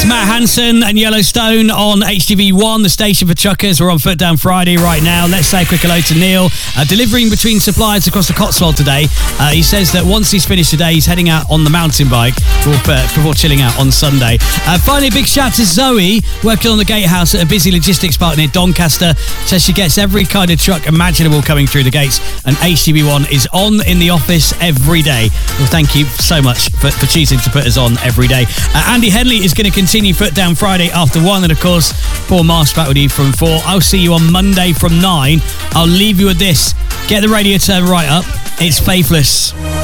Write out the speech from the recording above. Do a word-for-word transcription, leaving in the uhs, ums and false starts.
Matt Hansen and Yellowstone on H T V one, the station for truckers. We're on Foot Down Friday right now. Let's say a quick hello to Neil, uh, delivering between suppliers across the Cotswold today. Uh, he says that once he's finished today, he's heading out on the mountain bike before, uh, before chilling out on Sunday. Uh, finally, a big shout to Zoe, working on the gatehouse at a busy logistics park near Doncaster. Says she gets every kind of truck imaginable coming through the gates, and H T V one is on in the office every day. Well, thank you so much for, for choosing to put us on every day. Uh, Andy Henley is going to continue Foot Down Friday after one, and of course Paul Marsh back with you from four. I'll see you on Monday from nine. I'll leave you with this. Get the radio turn right up. It's Faithless.